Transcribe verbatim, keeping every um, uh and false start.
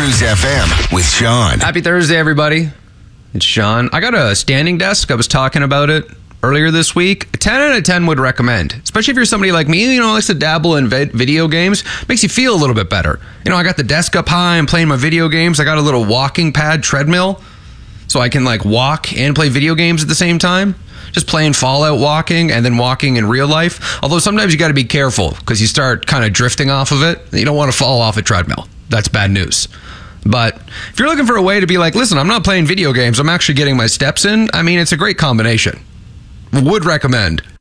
Cruise F M with Sean. Happy Thursday, everybody. It's Sean. I got a standing desk. I was talking about it earlier this week. A ten out of ten would recommend, especially if you're somebody like me, you know, likes to dabble in vid- video games. Makes you feel a little bit better. You know, I got the desk up high. I'm playing my video games. I got a little walking pad treadmill, so I can like walk and play video games at the same time. Just playing Fallout walking and then walking in real life. Although sometimes you got to be careful because you start kind of drifting off of it. You don't want to fall off a treadmill. That's bad news. But if you're looking for a way to be like, listen, I'm not playing video games, I'm actually getting my steps in, I mean, it's a great combination. Would recommend.